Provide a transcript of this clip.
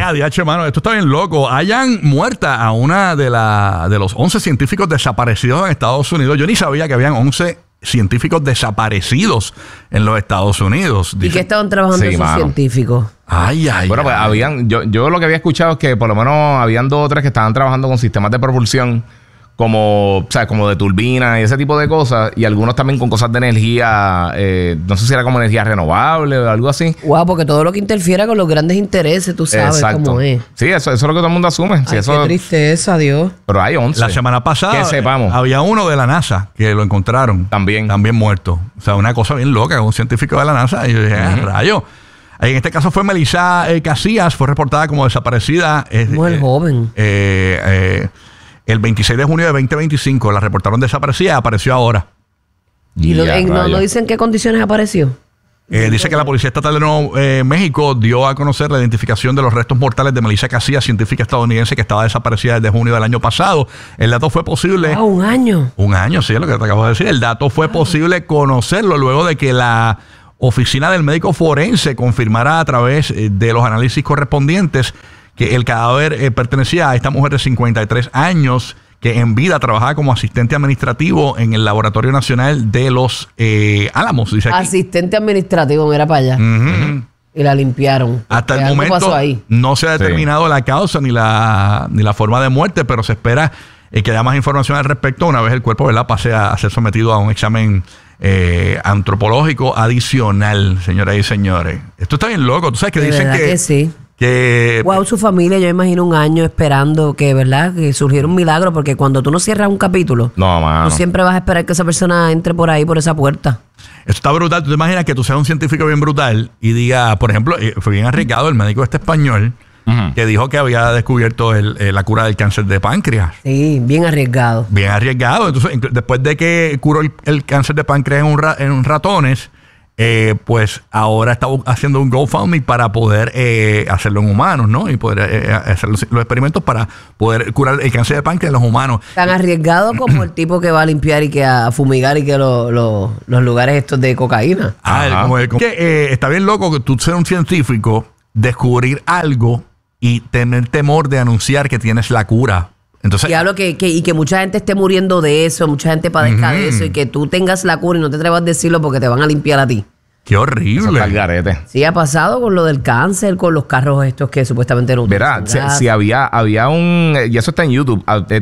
Diache, mano, esto está bien loco. Hayan muerta a una de los 11 científicos desaparecidos en Estados Unidos. Yo ni sabía que habían 11 científicos desaparecidos en los Estados Unidos. ¿Y qué estaban trabajando esos científicos? Bueno, pues habían... Yo lo que había escuchado es que por lo menos habían 2 o 3 que estaban trabajando con sistemas de propulsión como, o sea, como de turbina y ese tipo de cosas, y algunos también con cosas de energía, no sé si era como energía renovable o algo así. Wow, porque todo lo que interfiera con los grandes intereses, tú sabes cómo es. Sí, eso es lo que todo el mundo asume. Ay, qué tristeza, Dios. Pero hay 11. La semana pasada que sepamos. Había uno de la NASA que lo encontraron. También muerto. O sea, una cosa bien loca, un científico de la NASA. Y yo dije, rayo. En este caso fue Melissa Casillas, fue reportada como desaparecida. Muy joven. El 26 de junio de 2025 la reportaron desaparecida y apareció ahora. ¿Y no dicen qué condiciones apareció? Dice que la Policía Estatal de Nuevo México dio a conocer la identificación de los restos mortales de Melissa Casillas, científica estadounidense que estaba desaparecida desde junio del año pasado. El dato fue posible... ¿Un año? Un año, sí, es lo que te acabo de decir. El dato fue posible conocerlo luego de que la oficina del médico forense confirmara a través de los análisis correspondientes que el cadáver pertenecía a esta mujer de 53 años que en vida trabajaba como asistente administrativo en el Laboratorio Nacional de los Álamos, dice aquí. Asistente administrativo, mira para allá. Y la limpiaron. Hasta el momento no se ha determinado la causa ni la forma de muerte, pero se espera que haya más información al respecto una vez el cuerpo, ¿verdad?, pase a ser sometido a un examen antropológico adicional, señoras y señores. Esto está bien loco. Tú sabes que dicen que sí. Wow, su familia, yo imagino un año esperando que, ¿verdad?, que surgiera un milagro, porque cuando tú no cierras un capítulo, tú siempre vas a esperar que esa persona entre por ahí, por esa puerta. Esto está brutal. Tú te imaginas que tú seas un científico bien brutal y diga, por ejemplo, fue bien arriesgado el médico español que dijo que había descubierto la cura del cáncer de páncreas. Sí, bien arriesgado. Bien arriesgado. Entonces, después de que curó el cáncer de páncreas en ratones, pues ahora está haciendo un GoFundMe para poder hacerlo en humanos, ¿no? Y poder hacer los experimentos para poder curar el cáncer de páncreas en los humanos. Tan arriesgado como el tipo que va a limpiar y que a fumigar y que los lugares estos de cocaína. Está bien loco que tú seas un científico, descubrir algo y tener temor de anunciar que tienes la cura. Entonces, y hablo y que mucha gente esté muriendo de eso, mucha gente padezca de eso, y que tú tengas la cura y no te atrevas a decirlo porque te van a limpiar a ti. ¡Qué horrible! Sí, ha pasado con lo del cáncer, con los carros estos que supuestamente no utilizan. Verá, si había un... Y eso está en YouTube.